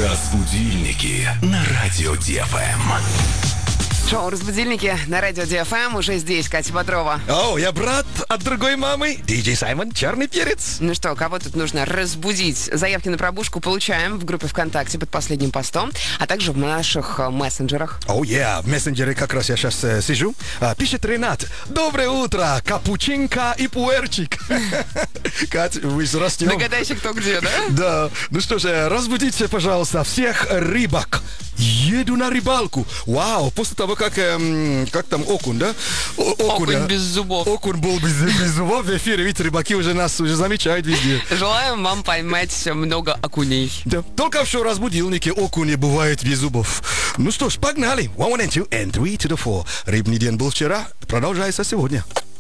Разбудильники на радио ДФМ. Шоу «Разбудильники» на радио ДФМ. Уже здесь Катя Бодрова. О, я брат от другой мамы, Диджей Саймон, черный перец. Ну что, кого тут нужно разбудить? Заявки на пробужку получаем в группе ВКонтакте под последним постом, а также в наших мессенджерах. О, в мессенджере как раз я сейчас сижу. Пишет Ренат: доброе утро, капучинка и пуэрчик. Кать, вы растем. Догадайся, кто где, да? Да. Ну что же, разбудите, пожалуйста, всех рыбак. Еду на рыбалку. Вау, после того, как там окунь, да? Окунь без зубов. Окунь был без зубов в эфире, ведь рыбаки уже нас замечают везде. Желаем вам поймать много окуней. Да. Только что разбудилники окуни бывают без зубов. Ну что ж, погнали. 1, 2, and 3 to the 4. Рыбный день был вчера, продолжается сегодня.